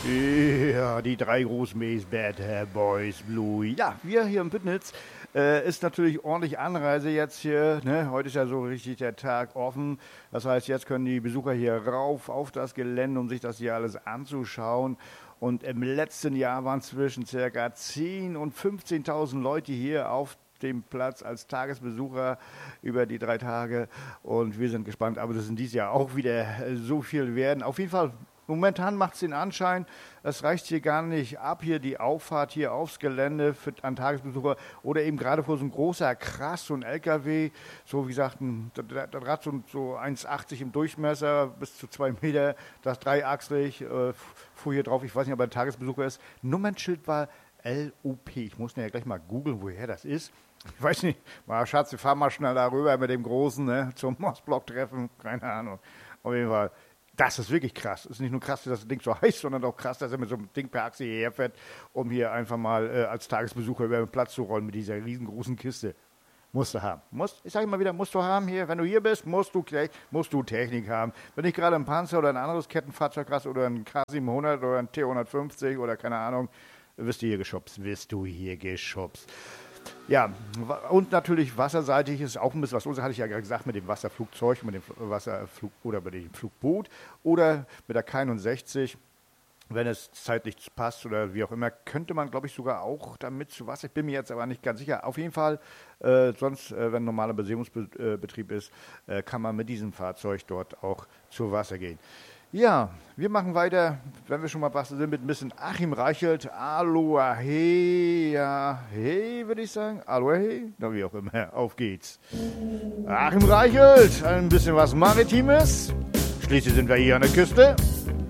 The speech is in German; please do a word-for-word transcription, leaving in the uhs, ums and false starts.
Ja, die drei Großmäß Bad Boys Blue. Ja, wir hier in Büttnitz äh, ist natürlich ordentlich Anreise jetzt hier. Ne? Heute ist ja so richtig der Tag offen. Das heißt, jetzt können die Besucher hier rauf auf das Gelände, um sich das hier alles anzuschauen. Und im letzten Jahr waren zwischen ca. zehntausend und fünfzehntausend Leute hier auf dem Platz als Tagesbesucher über die drei Tage. Und wir sind gespannt, aber das in dieses Jahr auch wieder so viel werden. Auf jeden Fall. Momentan macht es den Anschein, es reicht hier gar nicht ab, hier die Auffahrt hier aufs Gelände für einen Tagesbesucher oder eben gerade vor so ein großer Krass, so ein L K W, so wie gesagt, ein, das Rad so, so eins achtzig im Durchmesser, bis zu zwei Meter, das dreiachsig, äh, fuhr hier drauf, ich weiß nicht, ob er ein Tagesbesucher ist. Nummernschild war L U P, ich muss ja gleich mal googeln, woher das ist. Ich weiß nicht, mal Schatz, fahr mal schnell darüber mit dem Großen, ne, zum Mossblock-Treffen, keine Ahnung, auf jeden Fall. Das ist wirklich krass. Es ist nicht nur krass, dass das Ding so heiß, sondern auch krass, dass er mit so einem Ding per Achse hierher fährt, um hier einfach mal äh, als Tagesbesucher über den Platz zu rollen mit dieser riesengroßen Kiste. Musst du haben. Musst, ich sage immer wieder, musst du haben hier. Wenn du hier bist, musst du, musst du Technik haben. Wenn nicht gerade ein Panzer oder ein anderes Kettenfahrzeug hast oder ein K siebenhundert oder ein T hundertfünfzig oder keine Ahnung, wirst du hier geschubst. Wirst du hier geschubst. Ja, und natürlich wasserseitig ist auch ein bisschen was los, hatte ich ja gerade gesagt, mit dem Wasserflugzeug, mit dem Wasserflug oder mit dem Flugboot oder mit der K einundsechzig, wenn es zeitlich passt oder wie auch immer, könnte man, glaube ich, sogar auch damit zu Wasser. Ich bin mir jetzt aber nicht ganz sicher. Auf jeden Fall, äh, sonst, äh, wenn ein normaler Besegelungsbetrieb ist, äh, kann man mit diesem Fahrzeug dort auch zu Wasser gehen. Ja, wir machen weiter, wenn wir schon mal was sind, mit ein bisschen Achim Reichelt. Aloha, hey, ja, hey, würde ich sagen. Aloha, hey, na wie auch immer, auf geht's. Achim Reichelt, ein bisschen was Maritimes. Schließlich sind wir hier an der Küste.